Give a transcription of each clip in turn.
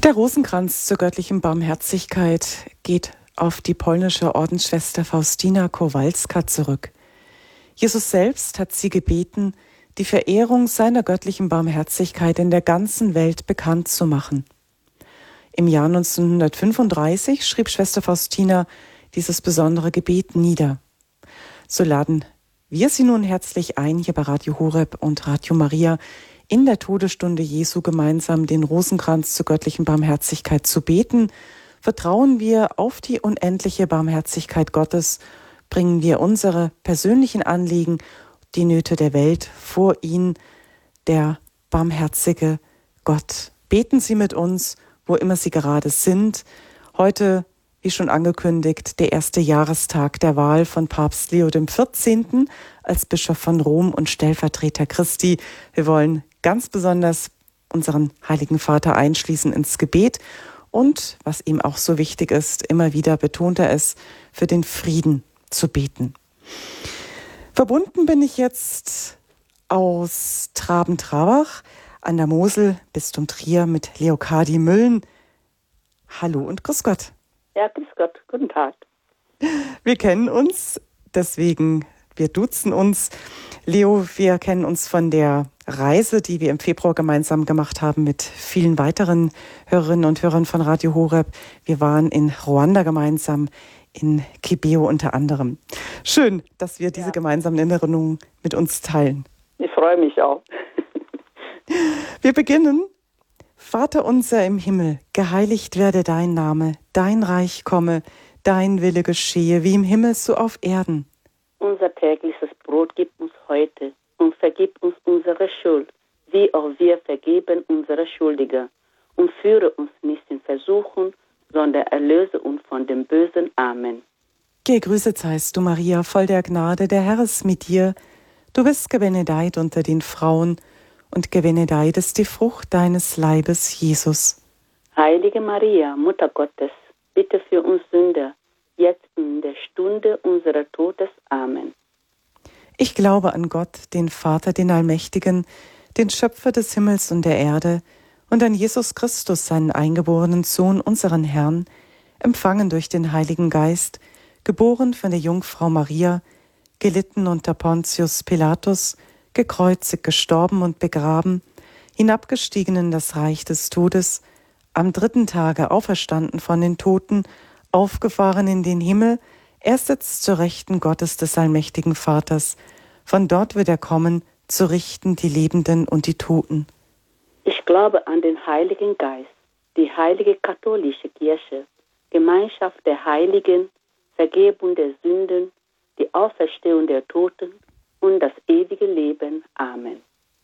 Der Rosenkranz zur göttlichen Barmherzigkeit geht auf die polnische Ordensschwester Faustina Kowalska zurück. Jesus selbst hat sie gebeten, die Verehrung seiner göttlichen Barmherzigkeit in der ganzen Welt bekannt zu machen. Im Jahr 1935 schrieb Schwester Faustina dieses besondere Gebet nieder. So laden wir Sie nun herzlich ein, hier bei Radio Horeb und Radio Maria, in der Todesstunde Jesu gemeinsam den Rosenkranz zur göttlichen Barmherzigkeit zu beten. Vertrauen wir auf die unendliche Barmherzigkeit Gottes, bringen wir unsere persönlichen Anliegen, die Nöte der Welt vor ihn, der barmherzige Gott. Beten Sie mit uns, wo immer Sie gerade sind. Heute, wie schon angekündigt, der erste Jahrestag der Wahl von Papst Leo XIV. Als Bischof von Rom und Stellvertreter Christi. Wir wollen ganz besonders unseren Heiligen Vater einschließen ins Gebet und, was ihm auch so wichtig ist, immer wieder betont er es, für den Frieden zu beten. Verbunden bin ich jetzt aus Traben-Trarbach an der Mosel, Bistum Trier, mit Leokhardie Müllen. Hallo und grüß Gott. Ja, grüß Gott, guten Tag. Wir kennen uns, deswegen wir duzen uns. Leo, wir kennen uns von der Reise, die wir im Februar gemeinsam gemacht haben mit vielen weiteren Hörerinnen und Hörern von Radio Horeb. Wir waren in Ruanda gemeinsam, in Kibeo unter anderem. Schön, dass wir diese gemeinsamen Erinnerungen mit uns teilen. Ich freue mich auch. Wir beginnen. Vater unser im Himmel, geheiligt werde dein Name, dein Reich komme, dein Wille geschehe, wie im Himmel so auf Erden. Unser tägliches Brot gib uns heute und vergib uns unsere Schuld, wie auch wir vergeben unsere Schuldiger. Und führe uns nicht in Versuchung, sondern erlöse uns von dem Bösen. Amen. Gegrüßet seist du, Maria, voll der Gnade, der Herr ist mit dir. Du bist gebenedeit unter den Frauen, und gebenedeit ist die Frucht deines Leibes, Jesus. Heilige Maria, Mutter Gottes, bitte für uns Sünder, jetzt in der Stunde unserer Todes. Amen. Ich glaube an Gott, den Vater, den Allmächtigen, den Schöpfer des Himmels und der Erde, und an Jesus Christus, seinen eingeborenen Sohn, unseren Herrn, empfangen durch den Heiligen Geist, geboren von der Jungfrau Maria, gelitten unter Pontius Pilatus, gekreuzigt, gestorben und begraben, hinabgestiegen in das Reich des Todes, am dritten Tage auferstanden von den Toten, aufgefahren in den Himmel, er sitzt zur Rechten Gottes des allmächtigen Vaters. Von dort wird er kommen, zu richten die Lebenden und die Toten. Ich glaube an den Heiligen Geist, die heilige katholische Kirche, Gemeinschaft der Heiligen, Vergebung der Sünden, die Auferstehung der Toten und das ewige Leben. Amen.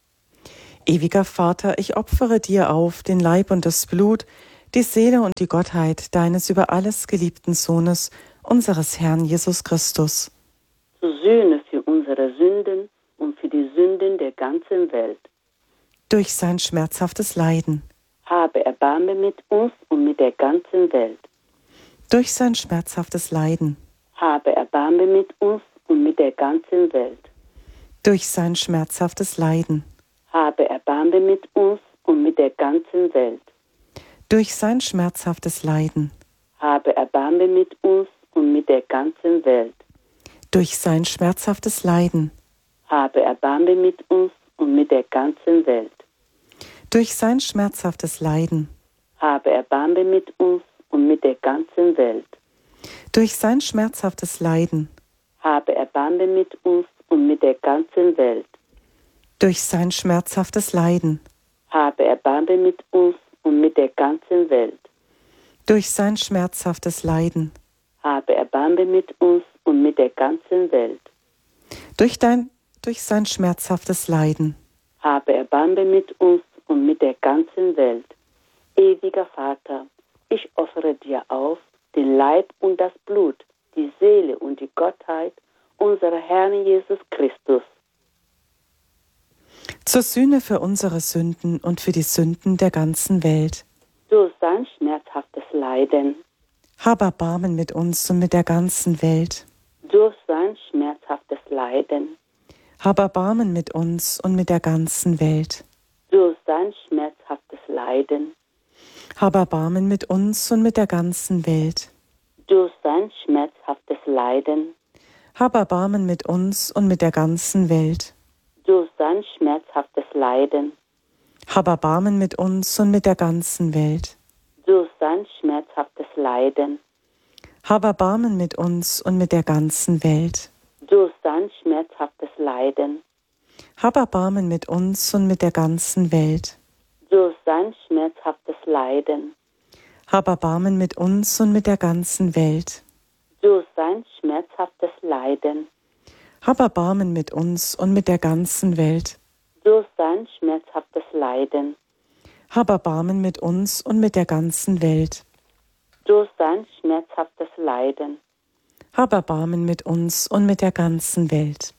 Ewiger Vater, ich opfere dir auf den Leib und das Blut, die Seele und die Gottheit deines über alles geliebten Sohnes, unseres Herrn Jesus Christus. Zur Sühne für unsere Sünden und für die Sünden der ganzen Welt. Durch sein schmerzhaftes Leiden. Habe Erbarmen mit uns und mit der ganzen Welt. Durch sein schmerzhaftes Leiden. Habe Erbarmen mit uns und mit der ganzen Welt. Durch sein schmerzhaftes Leiden. Habe Erbarmen mit uns und mit der ganzen Welt. Durch sein schmerzhaftes Leiden. Habe Erbarmen mit uns und mit der ganzen Welt. Durch sein schmerzhaftes Leiden. Habe Erbarmen mit uns und mit der ganzen Welt. Durch sein schmerzhaftes Leiden. Habe Erbarmen mit uns und mit der ganzen Welt. Durch sein schmerzhaftes Leiden. Habe Erbarmen mit uns und mit der ganzen Welt. Durch sein schmerzhaftes Leiden. Habe Erbarmen mit uns und mit der ganzen Welt. Durch sein schmerzhaftes Leiden. Habe Erbarmen mit uns und mit der ganzen Welt. Durch sein schmerzhaftes Leiden. Habe Erbarmen mit uns und mit der ganzen Welt. Ewiger Vater, ich opfere dir auf den Leib und das Blut, die Seele und die Gottheit unserer Herrn Jesus Christus. Zur Sühne für unsere Sünden und für die Sünden der ganzen Welt. Durch sein schmerzhaftes Leiden. Hab Erbarmen mit uns und mit der ganzen Welt. Durch sein schmerzhaftes Leiden. Hab Erbarmen mit uns und mit der ganzen Welt. Durch sein schmerzhaftes Leiden. Hab Erbarmen mit uns und mit der ganzen Welt. Durch sein schmerzhaftes Leiden, Hab Erbarmen mit uns und mit der ganzen Welt. durch sein schmerzhaftes Leiden, Hab Erbarmen mit uns und mit der ganzen Welt. durch sein schmerzhaftes Leiden, Hab Erbarmen mit uns und mit der ganzen Welt. durch sein schmerzhaftes Leiden, Hab Erbarmen mit uns und mit der ganzen Welt. durch sein schmerzhaftes Leiden, Hab Erbarmen mit uns und mit der ganzen Welt. durch sein schmerzhaftes Leiden, Hab Erbarmen mit uns und mit der ganzen Welt. durch sein schmerzhaftes Leiden, Hab Erbarmen mit uns und mit der ganzen Welt. durch sein schmerzhaftes Leiden, Hab Erbarmen mit uns und mit der ganzen Welt.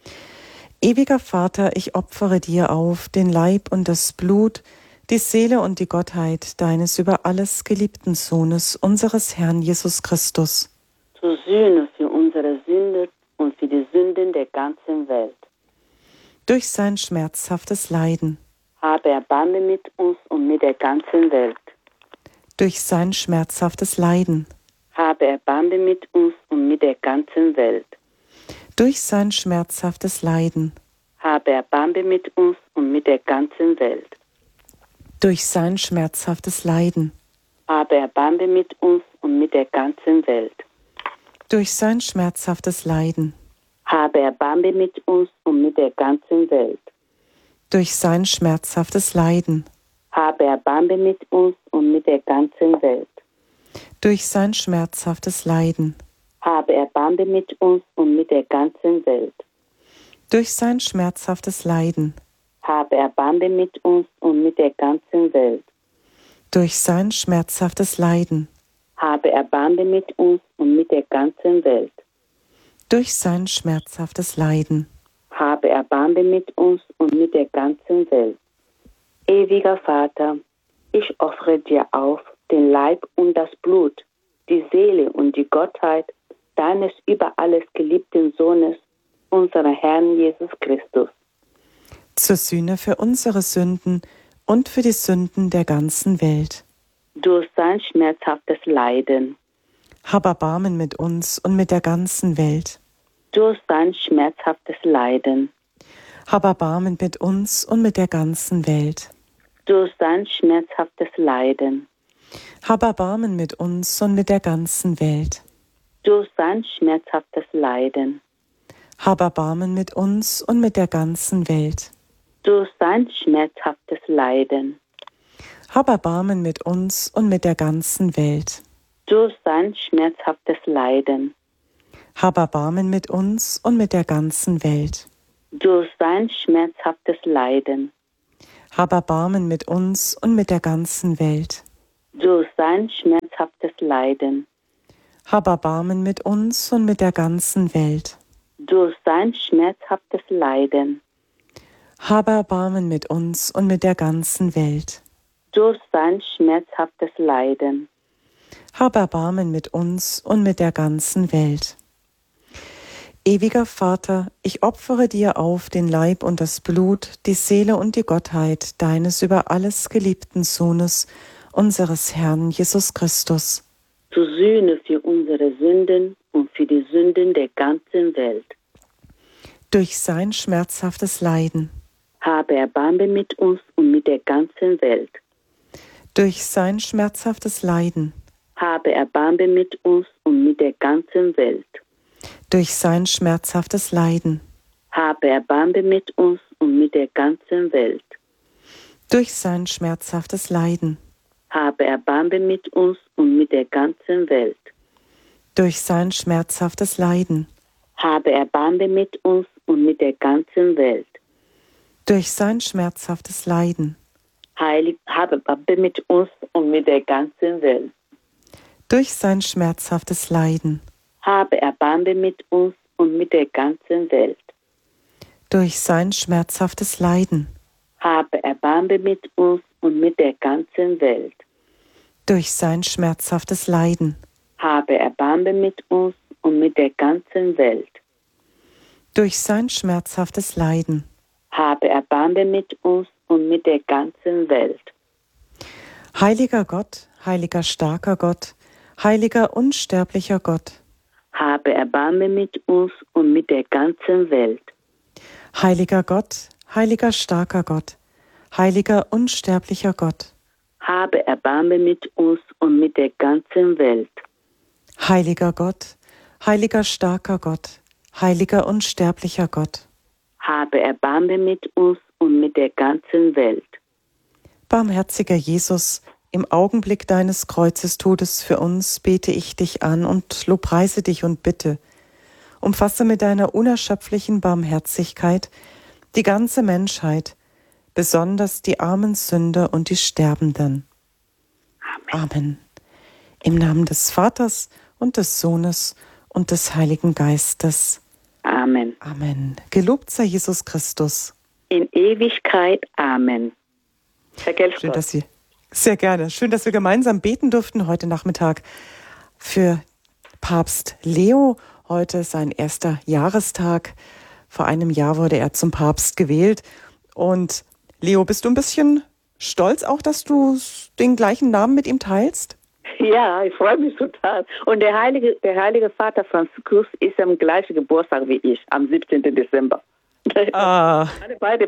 Ewiger Vater, ich opfere dir auf den Leib und das Blut, die Seele und die Gottheit deines über alles geliebten Sohnes, unseres Herrn Jesus Christus, zur Sühne für unsere Sünden und für die Sünden der ganzen Welt. durch sein schmerzhaftes Leiden, Habe Erbarmen mit uns und mit der ganzen Welt. durch sein schmerzhaftes Leiden, Habe Erbarmen mit uns und mit der ganzen Welt. durch sein schmerzhaftes Leiden, Habe Erbarmen mit uns und mit der ganzen Welt. durch sein schmerzhaftes Leiden, Habe Erbarmen mit uns und mit der ganzen Welt. durch sein schmerzhaftes Leiden, Habe Erbarmen mit uns und mit der ganzen Welt. durch sein schmerzhaftes Leiden, Habe Erbarmen mit uns und mit der ganzen Welt. durch sein schmerzhaftes Leiden, Habe Erbarmen mit uns und mit der ganzen Welt. durch sein schmerzhaftes Leiden, Habe Erbarmen mit uns und mit der ganzen Welt. durch sein schmerzhaftes Leiden, Habe Erbarmen mit uns und mit der ganzen Welt. durch sein schmerzhaftes Leiden. Habe Erbarmen mit uns und mit der ganzen Welt. Ewiger Vater, ich opfere dir auf den Leib und das Blut, die Seele und die Gottheit deines über alles geliebten Sohnes, unserer Herrn Jesus Christus, Zur Sühne für unsere Sünden und für die Sünden der ganzen Welt. durch sein schmerzhaftes Leiden, Hab Erbarmen mit uns und mit der ganzen Welt. durch sein schmerzhaftes Leiden, Hab Erbarmen mit uns und mit der ganzen Welt. durch sein schmerzhaftes Leiden, Hab Erbarmen mit uns und mit der ganzen Welt. durch sein schmerzhaftes Leiden, Hab Erbarmen mit uns und mit der ganzen Welt. durch sein schmerzhaftes Leiden, Hab Erbarmen mit uns und mit der ganzen Welt. durch sein schmerzhaftes Leiden, Hab Erbarmen mit uns und mit der ganzen Welt. durch sein schmerzhaftes Leiden, Hab Erbarmen mit uns und mit der ganzen Welt. durch sein schmerzhaftes Leiden, Hab Erbarmen mit uns und mit der ganzen Welt. durch sein schmerzhaftes Leiden, Hab Erbarmen mit uns und mit der ganzen Welt. durch sein schmerzhaftes Leiden, Hab Erbarmen mit uns und mit der ganzen Welt. Ewiger Vater, ich opfere dir auf den Leib und das Blut, die Seele und die Gottheit deines über alles geliebten Sohnes, unseres Herrn Jesus Christus, zur Sühne für unsere Sünden und für die Sünden der ganzen Welt. durch sein schmerzhaftes Leiden, Habe Erbarmen mit uns und mit der ganzen Welt. durch sein schmerzhaftes Leiden, Habe Erbarmen mit uns und mit der ganzen Welt. durch sein schmerzhaftes Leiden, Habe Erbarmen mit uns und mit der ganzen Welt. durch sein schmerzhaftes Leiden, Habe Erbarmen mit uns und mit der ganzen Welt. durch sein schmerzhaftes Leiden, Habe Erbarmen mit uns und mit der ganzen Welt. durch sein schmerzhaftes Leiden, Heilig, habe Erbarmen mit uns und mit der ganzen Welt. durch sein schmerzhaftes Leiden, Habe Erbarmen mit uns und mit der ganzen Welt. durch sein schmerzhaftes Leiden, Habe Erbarmen mit uns und mit der ganzen Welt. durch sein schmerzhaftes Leiden, Habe Erbarmen mit uns und mit der ganzen Welt. durch sein schmerzhaftes Leiden, Habe Erbarmen mit uns und mit der ganzen Welt. Heiliger Gott, heiliger starker Gott, heiliger unsterblicher Gott, habe Erbarmen mit uns und mit der ganzen Welt. heiliger Gott, heiliger starker Gott, heiliger unsterblicher Gott, habe Erbarmen mit uns und mit der ganzen Welt. heiliger Gott, heiliger starker Gott, heiliger unsterblicher Gott, Habe Erbarmen mit uns und mit der ganzen Welt. barmherziger Jesus, im Augenblick deines Kreuzestodes für uns bete ich dich an und lobpreise dich und bitte, umfasse mit deiner unerschöpflichen Barmherzigkeit die ganze Menschheit, besonders die armen Sünder und die Sterbenden. Amen. Im Namen des Vaters und des Sohnes und des Heiligen Geistes. Amen. Amen. Gelobt sei Jesus Christus. In Ewigkeit. Amen. Schön, dass Sie, sehr gerne. Schön, dass wir gemeinsam beten durften heute Nachmittag für Papst Leo. Heute ist sein erster Jahrestag. Vor einem Jahr wurde er zum Papst gewählt. Und Leo, bist du ein bisschen stolz auch, dass du den gleichen Namen mit ihm teilst? Ja, ich freue mich total. Und der heilige Vater Franziskus ist am gleichen Geburtstag wie ich, am 17. Dezember. Ah. Beide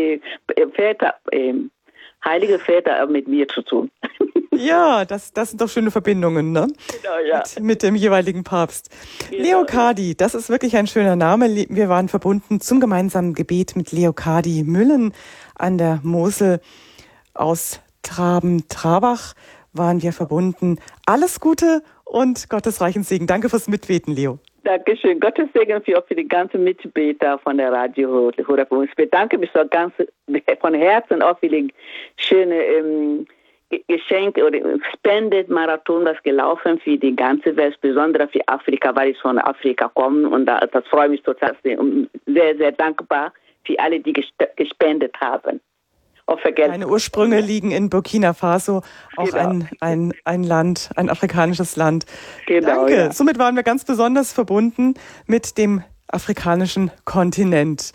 Väter, heilige Väter haben mit mir zu tun. Ja, das sind doch schöne Verbindungen, ne? Genau, ja. Mit dem jeweiligen Papst. Genau. Leocardi, das ist wirklich ein schöner Name. Wir waren verbunden zum gemeinsamen Gebet mit Leocardi Müllen an der Mosel aus Traben-Trabach waren wir verbunden. Alles Gute und Gottes reichen Segen. Danke fürs Mitbeten, Leo. Dankeschön. Gottes Segen für die ganzen Mitbeter von der Radio Horeb. Ich bedanke mich so ganz von Herzen auch für die schöne Geschenk oder Spendet-Marathon, das gelaufen für die ganze Welt, besonders für Afrika, weil ich von Afrika komme. Und das freut mich total. Sehr, sehr dankbar für alle, die gespendet haben. Deine Ursprünge liegen in Burkina Faso, auch genau. ein Land, ein afrikanisches Land. Genau, danke. Ja. Somit waren wir ganz besonders verbunden mit dem afrikanischen Kontinent.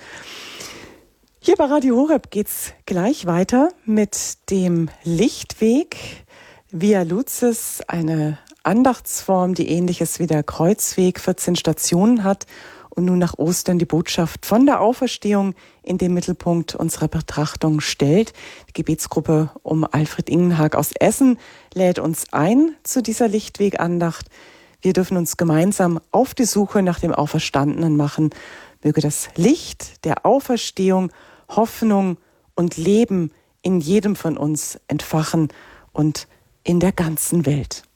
Hier bei Radio Horeb geht's gleich weiter mit dem Lichtweg Via Lucis, eine Andachtsform, die Ähnliches wie der Kreuzweg 14 Stationen hat und nun nach Ostern die Botschaft von der Auferstehung in den Mittelpunkt unserer Betrachtung stellt. Die Gebetsgruppe um Alfred Ingenhag aus Essen lädt uns ein zu dieser Lichtwegandacht. Wir dürfen uns gemeinsam auf die Suche nach dem Auferstandenen machen. Möge das Licht der Auferstehung Hoffnung und Leben in jedem von uns entfachen und in der ganzen Welt.